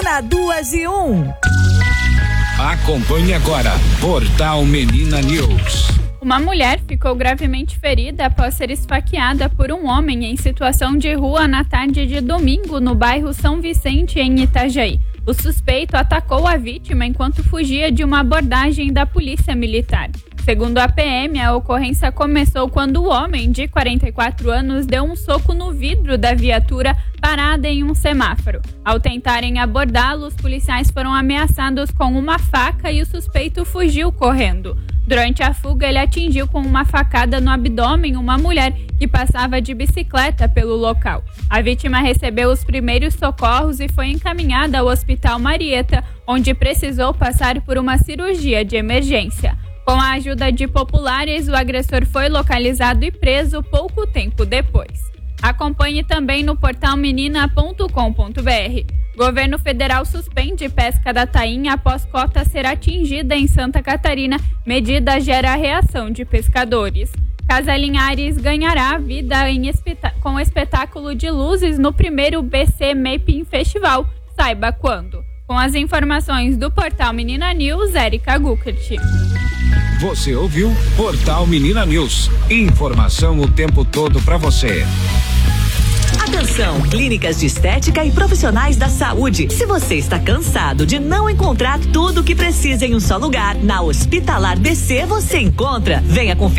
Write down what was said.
na 2:1. Acompanhe agora Portal Menina News. Uma mulher ficou gravemente ferida após ser esfaqueada por um homem em situação de rua na tarde de domingo no bairro São Vicente, em Itajaí. O suspeito atacou a vítima enquanto fugia de uma abordagem da polícia militar. Segundo a PM, a ocorrência começou quando o homem, de 44 anos, deu um soco no vidro da viatura parada em um semáforo. Ao tentarem abordá-lo, os policiais foram ameaçados com uma faca e o suspeito fugiu correndo. Durante a fuga, ele atingiu com uma facada no abdômen uma mulher que passava de bicicleta pelo local. A vítima recebeu os primeiros socorros e foi encaminhada ao Hospital Marieta, onde precisou passar por uma cirurgia de emergência. Com a ajuda de populares, o agressor foi localizado e preso pouco tempo depois. Acompanhe também no portal menina.com.br. Governo federal suspende pesca da tainha após cota ser atingida em Santa Catarina. Medida gera reação de pescadores. Casa Linhares ganhará vida com espetáculo de luzes no primeiro BC Mapping Festival. Saiba quando. Com as informações do portal Menina News, Érica Guckert. Você ouviu Portal Menina News. Informação o tempo todo para você. Atenção, clínicas de estética e profissionais da saúde. Se você está cansado de não encontrar tudo o que precisa em um só lugar, na Hospitalar BC você encontra. Venha conferir.